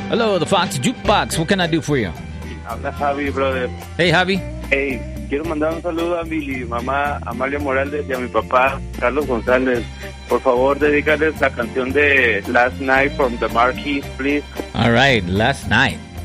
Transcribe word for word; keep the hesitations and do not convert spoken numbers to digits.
Hello, the Fox Jukebox. What can I do for you? Habla Javi, brother. Hey, Javi. Hey, quiero mandar un saludo a mi mamá, Amalia Morales, y a mi papá, Carlos González. Por favor, dedícales la canción de Last Night from the Marquis, please. All right, Last Night.